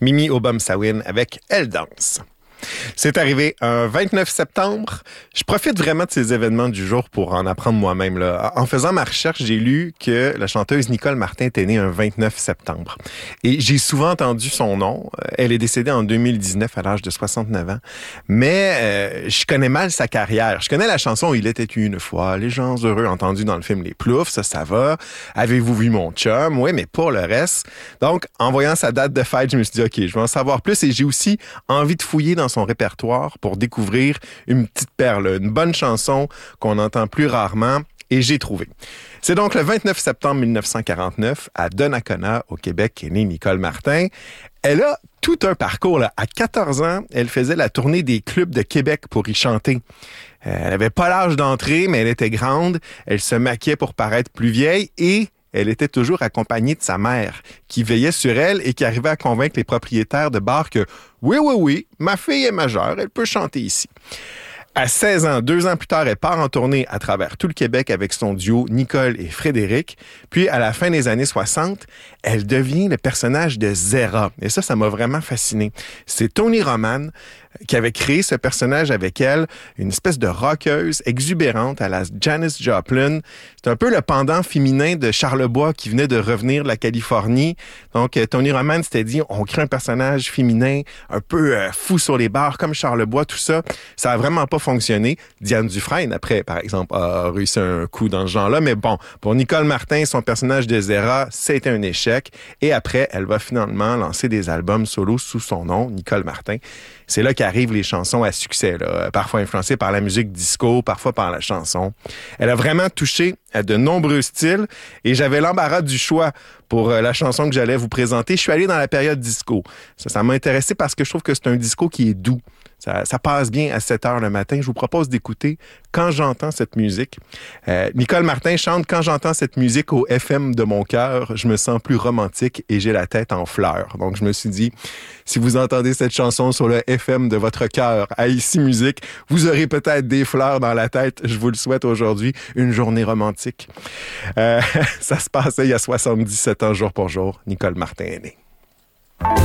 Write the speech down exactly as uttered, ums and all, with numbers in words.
Mimi Obama-Sawin avec Elle danse. C'est arrivé un vingt-neuf septembre. Je profite vraiment de ces événements du jour pour en apprendre moi-même, là. En faisant ma recherche, j'ai lu que la chanteuse Nicole Martin était née un vingt-neuf septembre. Et j'ai souvent entendu son nom. Elle est décédée en deux mille dix-neuf à l'âge de soixante-neuf ans. Mais euh, je connais mal sa carrière. Je connais la chanson « Il était une fois », les gens heureux entendus dans le film Les Ploufs, ça, ça va. « Avez-vous vu mon chum ?» Oui, mais pour le reste. Donc, en voyant sa date de fête, je me suis dit « OK, je vais en savoir plus » et j'ai aussi envie de fouiller dans son répertoire pour découvrir une petite perle, une bonne chanson qu'on entend plus rarement, et j'ai trouvé. C'est donc le vingt-neuf septembre mille neuf cent quarante-neuf, à Donnacona, au Québec, qu'est née Nicole Martin. Elle a tout un parcours, là. À quatorze ans, elle faisait la tournée des clubs de Québec pour y chanter. Elle n'avait pas l'âge d'entrer, mais elle était grande, elle se maquillait pour paraître plus vieille et elle était toujours accompagnée de sa mère, qui veillait sur elle et qui arrivait à convaincre les propriétaires de bars que « Oui, oui, oui, ma fille est majeure, elle peut chanter ici ». À seize ans, deux ans plus tard, elle part en tournée à travers tout le Québec avec son duo Nicole et Frédéric. Puis, à la fin des années soixante, elle devient le personnage de Zéra. Et ça, ça m'a vraiment fasciné. C'est Tony Roman qui avait créé ce personnage avec elle, une espèce de rockeuse exubérante à la Janis Joplin. C'est un peu le pendant féminin de Charlebois qui venait de revenir de la Californie. Donc, Tony Roman s'était dit, on crée un personnage féminin un peu euh, fou sur les bars, comme Charlebois, tout ça. Ça a vraiment pas fonctionné. Diane Dufresne, après, par exemple, a réussi un coup dans ce genre-là. Mais bon, pour Nicole Martin, son personnage de Zéra, c'était un échec. Et après, elle va finalement lancer des albums solo sous son nom, Nicole Martin. C'est là qu'arrivent les chansons à succès, là, parfois influencées par la musique disco, parfois par la chanson. Elle a vraiment touché à de nombreux styles et j'avais l'embarras du choix pour la chanson que j'allais vous présenter. Je suis allé dans la période disco. Ça, ça m'a intéressé parce que je trouve que c'est un disco qui est doux. Ça, ça passe bien à sept heures le matin. Je vous propose d'écouter Quand j'entends cette musique. Euh, Nicole Martin chante Quand j'entends cette musique au F M de mon cœur, je me sens plus romantique et j'ai la tête en fleurs. Donc, je me suis dit, si vous entendez cette chanson sur le F M de votre cœur à Ici Musique, vous aurez peut-être des fleurs dans la tête. Je vous le souhaite aujourd'hui. Une journée romantique. Euh, ça se passait il y a soixante-dix-sept ans jour pour jour. Nicole Martin est née.